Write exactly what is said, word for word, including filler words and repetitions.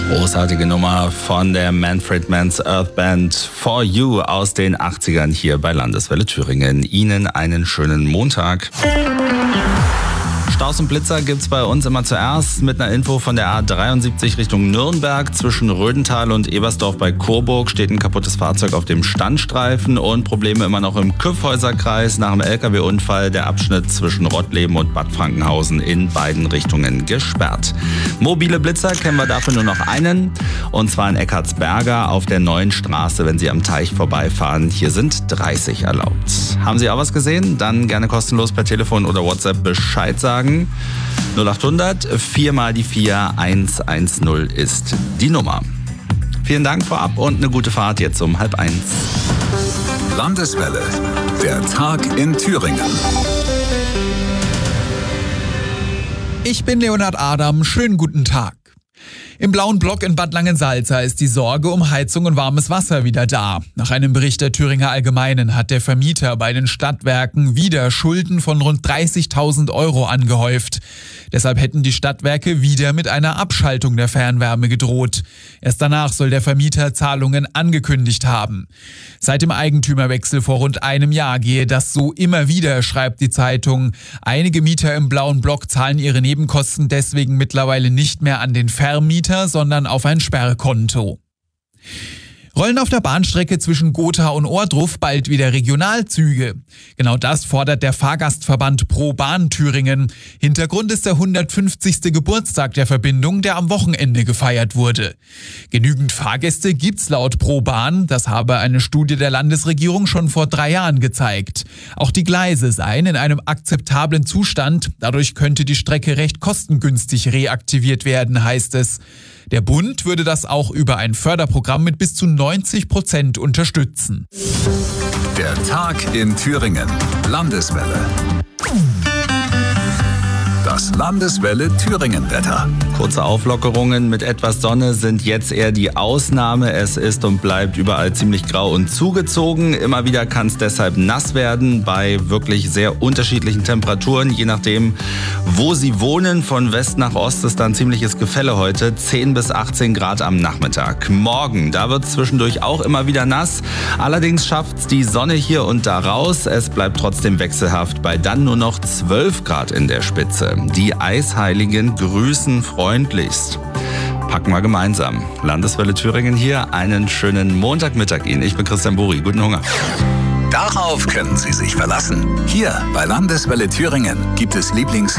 Großartige Nummer von der Manfred Mann's Earth Band For You aus den achtzigern hier bei Landeswelle Thüringen. Ihnen einen schönen Montag. Staus und Blitzer gibt's bei uns immer zuerst mit einer Info von der A dreiundsiebzig Richtung Nürnberg. Zwischen Rödental und Ebersdorf bei Coburg steht ein kaputtes Fahrzeug auf dem Standstreifen und Probleme immer noch im Kyffhäuserkreis nach einem L K W-Unfall. Der Abschnitt zwischen Rottleben und Bad Frankenhausen in beiden Richtungen gesperrt. Mobile Blitzer kennen wir dafür nur noch einen, und zwar in Eckartsberger auf der Neuen Straße, wenn Sie am Teich vorbeifahren. Hier sind dreißig erlaubt. Haben Sie auch was gesehen? Dann gerne kostenlos per Telefon oder WhatsApp Bescheid sagen. null achthundert vier mal die vier eins eins null ist die Nummer. Vielen Dank vorab und eine gute Fahrt jetzt um halb eins. Landeswelle, der Tag in Thüringen. Ich bin Leonhard Adam, schönen guten Tag. Im blauen Block in Bad Langensalza ist die Sorge um Heizung und warmes Wasser wieder da. Nach einem Bericht der Thüringer Allgemeinen hat der Vermieter bei den Stadtwerken wieder Schulden von rund dreißigtausend Euro angehäuft. Deshalb hätten die Stadtwerke wieder mit einer Abschaltung der Fernwärme gedroht. Erst danach soll der Vermieter Zahlungen angekündigt haben. Seit dem Eigentümerwechsel vor rund einem Jahr gehe das so immer wieder, schreibt die Zeitung. Einige Mieter im blauen Block zahlen ihre Nebenkosten deswegen mittlerweile nicht mehr an den Vermieter, sondern auf ein Sperrkonto. Rollen auf der Bahnstrecke zwischen Gotha und Ohrdruf bald wieder Regionalzüge. Genau das fordert der Fahrgastverband Pro Bahn Thüringen. Hintergrund ist der hundertfünfzigste Geburtstag der Verbindung, der am Wochenende gefeiert wurde. Genügend Fahrgäste gibt's laut Pro Bahn, das habe eine Studie der Landesregierung schon vor drei Jahren gezeigt. Auch die Gleise seien in einem akzeptablen Zustand, dadurch könnte die Strecke recht kostengünstig reaktiviert werden, heißt es. Der Bund würde das auch über ein Förderprogramm mit bis zu neunzig Prozent unterstützen. Der Tag in Thüringen. Landeswelle. Das Landeswelle Thüringen-Wetter. Kurze Auflockerungen mit etwas Sonne sind jetzt eher die Ausnahme. Es ist und bleibt überall ziemlich grau und zugezogen. Immer wieder kann es deshalb nass werden bei wirklich sehr unterschiedlichen Temperaturen. Je nachdem, wo Sie wohnen, von West nach Ost ist dann ziemliches Gefälle heute. zehn bis achtzehn Grad am Nachmittag. Morgen, da wird es zwischendurch auch immer wieder nass. Allerdings schafft es die Sonne hier und da raus. Es bleibt trotzdem wechselhaft bei dann nur noch zwölf Grad in der Spitze. Die Eisheiligen grüßen freundlichst. Packen wir gemeinsam. Landeswelle Thüringen hier. Einen schönen Montagmittag Ihnen. Ich bin Christian Buri. Guten Hunger. Darauf können Sie sich verlassen. Hier bei Landeswelle Thüringen gibt es Lieblings